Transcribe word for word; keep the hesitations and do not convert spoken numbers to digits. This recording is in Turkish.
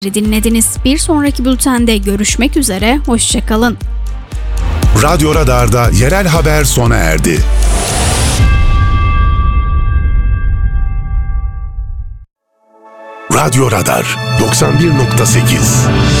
dinlediniz. Bir sonraki bültende görüşmek üzere, hoşça kalın. Radyo Radar'da yerel haber sona erdi. Radyo Radar doksan bir nokta sekiz